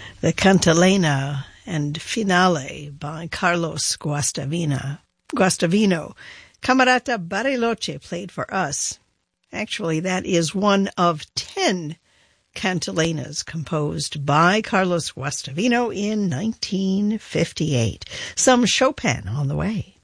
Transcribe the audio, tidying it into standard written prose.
The Cantilena and Finale by Carlos Guastavino. Camerata Bariloche played for us. Actually, that is one of 10 cantilenas composed by Carlos Guastavino in 1958. Some Chopin on the way.